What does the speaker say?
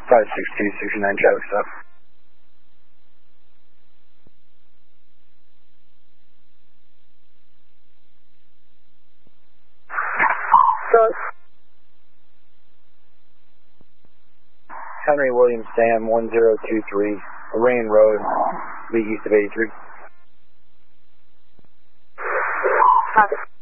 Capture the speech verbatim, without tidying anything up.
five six two, sixty-nine traffic stop. Henry William Sam one zero two three, Lorraine Road, Lee east of eighty-three. Copy.